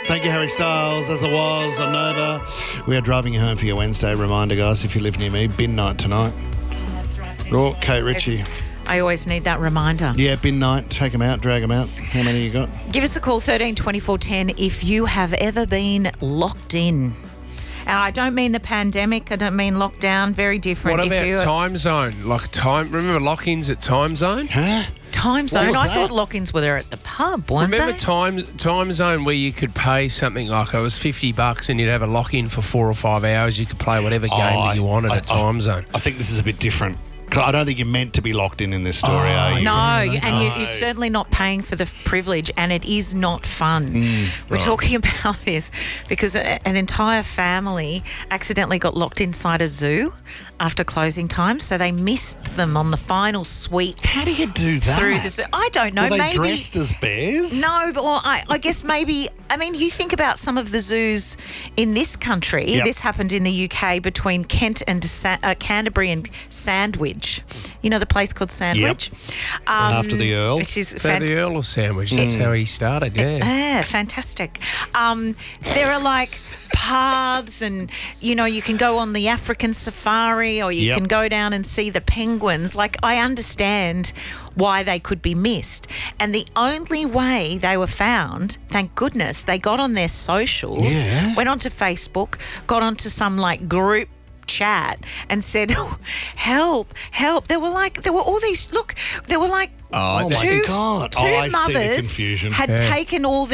Thank you, Harry Styles. As it was on Nova. We are driving you home for your Wednesday. Reminder, guys, if you live near me, bin night tonight. That's right. Oh, Kate Ritchie. I always need that reminder. Yeah, bin night. Take them out, drag them out. How many you got? Give us a call, 13 24 10, if you have ever been locked in. And I don't mean the pandemic. I don't mean lockdown. Very different. What If about you- time zone? Remember lock-ins at time zone? Huh? Time zone? was I that? thought lock-ins were there at the pub, weren't Remember they? time zone where you could pay something like it was $50 and you'd have a lock-in for 4 or 5 hours. You could play whatever game that you wanted at time zone. I think this is a bit different. 'Cause I don't think you're meant to be locked in this story, are you? No, and you're certainly not paying for the privilege, and it is not fun. We're talking about this because an entire family accidentally got locked inside a zoo after closing time, so they missed them on the final sweep. How do you do that? Through the zoo. I don't know. Were they maybe dressed as bears? No, but I guess maybe. I mean, you think about some of the zoos in this country. Yep. This happened in the UK between Kent and Canterbury and Sandwich. You know the place called Sandwich. After the Earl. Which is The Earl of Sandwich, that's how he started, yeah. Yeah, fantastic. There are like paths and, you can go on the African safari or you Yep. can go down and see the penguins. Like, I understand why they could be missed. And the only way they were found, thank goodness, they got on their socials, Yeah. went onto Facebook, got onto some like group chat and said, help. There were all these, there were like Oh, my two God. two I see the mothers confusion. had taken all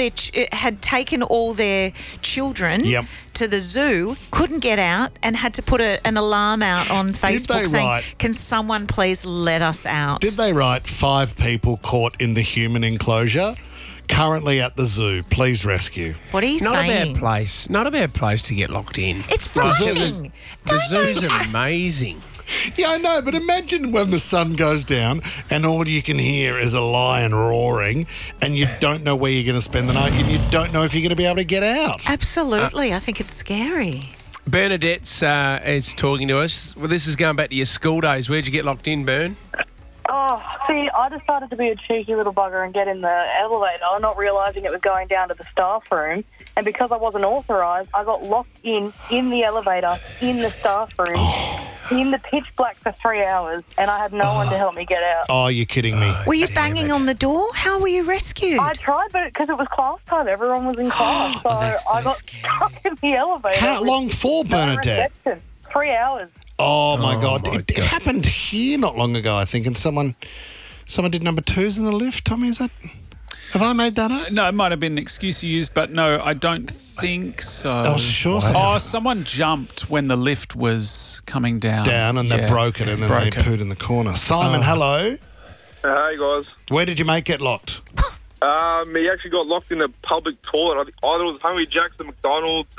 their children Yep. to the zoo, couldn't get out, and had to put an alarm out on Facebook they saying, write- "Can someone please let us out?" Did they write 5 people caught in the human enclosure? Currently at the zoo. Please rescue. What are you Not a saying? bad place. Not a bad place to get locked in. It's frightening. The zoo's amazing. Yeah, I know, but imagine when the sun goes down and all you can hear is a lion roaring and you don't know where you're going to spend the night and you don't know if you're going to be able to get out. Absolutely, I think it's scary. Bernadette's is talking to us. Well, this is going back to your school days. Where'd you get locked in, Bern? Oh, see, I decided to be a cheeky little bugger and get in the elevator, not realising it was going down to the staff room. And because I wasn't authorised, I got locked in the elevator, in the staff room, in the pitch black for 3 hours, and I had no one to help me get out. Oh, you're kidding me. Were you banging on the door? How were you rescued? I tried, but because it was class time, everyone was in class, so that's so I got scary. stuck in the elevator. How long for, No Bernadette? reception. 3 hours. Oh, my Oh, God. my It God. happened here not long ago, I think, and someone did number 2s in the lift. Tommy, is that... Have I made that up? No, it might have been an excuse you used, but no, I don't think so. Oh, sure. Someone jumped when the lift was coming down. Down and they broke it and then they pooed in the corner. Simon, hello. Hey guys. Where did your mate get locked? He actually got locked in a public toilet. Either it was Hungry Jack's at McDonald's.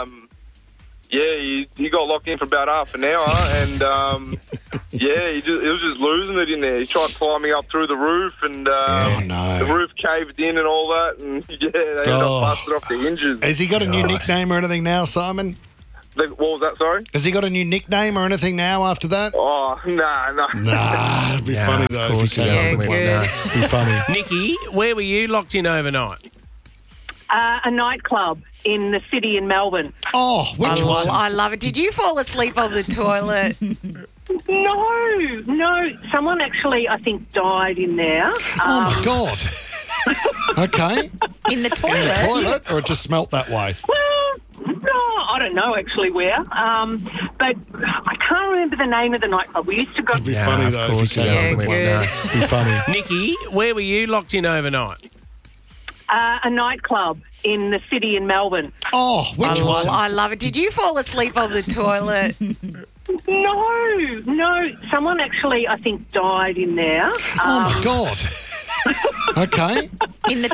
He got locked in for about half an hour, and he was just losing it in there. He tried climbing up through the roof, and Oh, no. the roof caved in and all that, and they ended up busted off the hinges. Has he got a new nickname or anything now, Simon? What was that? Sorry. Has he got a new nickname or anything now after that? Oh, nah. Nah, it'd be funny though. Of course If he you came don't. up with good. one. It'd be funny. Nikki, where were you locked in overnight? A nightclub in the city in Melbourne. Oh, which one? I love it. Did you fall asleep on the toilet? No. Someone actually, I think, died in there. Oh my God. Okay. In the In toilet? the toilet, or it just smelt that way? Well, no, I don't know actually where. But I can't remember the name of the nightclub. We used to go. It'd be funny though. If he you came don't. up with Yeah, one. good. It'd be funny. Nikki, where were you locked in overnight? A nightclub in the city in Melbourne. Oh, which one? I love it. Did you fall asleep on the toilet? No. Someone actually, I think, died in there. Oh my God. Okay. In the In the